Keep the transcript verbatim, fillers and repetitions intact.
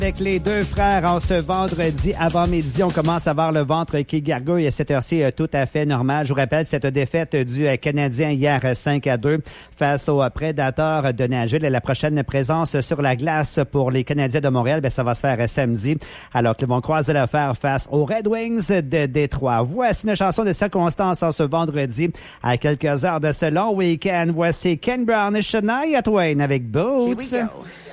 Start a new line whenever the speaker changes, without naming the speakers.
Avec les deux frères, en ce vendredi avant-midi, on commence à voir le ventre qui gargouille à cette heure-ci tout à fait normal. Je vous rappelle cette défaite du Canadien hier cinq à deux face aux Prédateurs de Nashville. Et la prochaine présence sur la glace pour les Canadiens de Montréal, bien, ça va se faire samedi, alors qu'ils vont croiser l'affaire face aux Red Wings de Détroit. Voici une chanson de circonstance en ce vendredi à quelques heures de ce long week-end. Voici Ken Brown et Shania Twain avec Boots.
Here we go.